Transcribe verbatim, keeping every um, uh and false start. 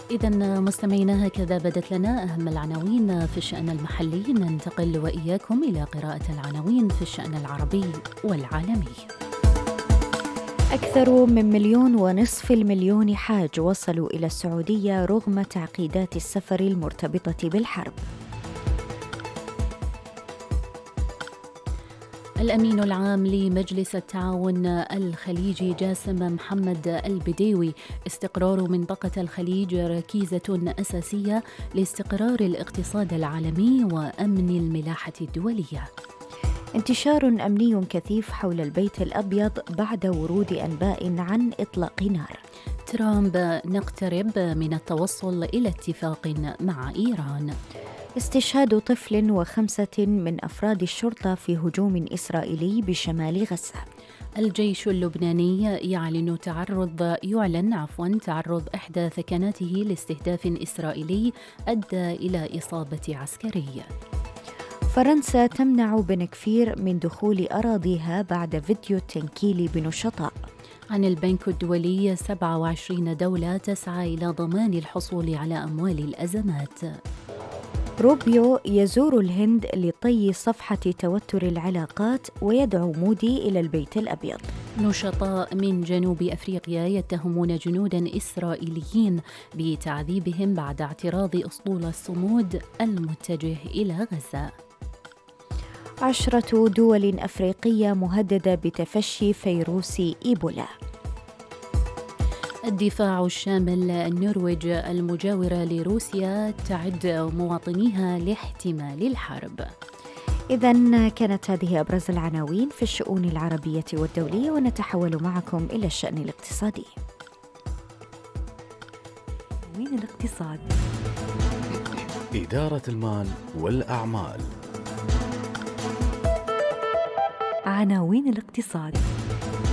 إذا مستمعينا هكذا بدت لنا أهم العناوين في الشأن المحلي، ننتقل وإياكم إلى قراءة العناوين في الشأن العربي والعالمي. أكثر من مليون ونصف المليون حاج وصلوا إلى السعودية رغم تعقيدات السفر المرتبطة بالحرب. الأمين العام لمجلس التعاون الخليجي جاسم محمد البديوي: استقرار منطقة الخليج ركيزة أساسية لاستقرار الاقتصاد العالمي وأمن الملاحة الدولية. انتشار أمني كثيف حول البيت الأبيض بعد ورود أنباء عن إطلاق نار. ترامب: نقترب من التوصل إلى اتفاق مع إيران. استشهاد طفل وخمسة من أفراد الشرطة في هجوم إسرائيلي بشمال غزة. الجيش اللبناني يعلن تعرض يعلن عفوا تعرض إحدى ثكناته لاستهداف إسرائيلي أدى إلى إصابة عسكري. فرنسا تمنع بن كفير من دخول أراضيها بعد فيديو تنكيل بنشطاء. عن البنك الدولي: سبعة وعشرين دولة تسعى إلى ضمان الحصول على أموال الأزمات. روبيو يزور الهند لطي صفحة توتر العلاقات ويدعو مودي إلى البيت الأبيض. نشطاء من جنوب أفريقيا يتهمون جنودا إسرائيليين بتعذيبهم بعد اعتراض أسطول الصمود المتجه إلى غزة. عشرة دول أفريقية مهددة بتفشي فيروس إيبولا. الدفاع الشامل: النرويج المجاورة لروسيا تعد مواطنيها لاحتمال الحرب. إذن كانت هذه أبرز العناوين في الشؤون العربية والدولية، ونتحول معكم إلى الشأن الاقتصادي. عناوين الاقتصاد. إدارة المال والأعمال. عناوين الاقتصاد.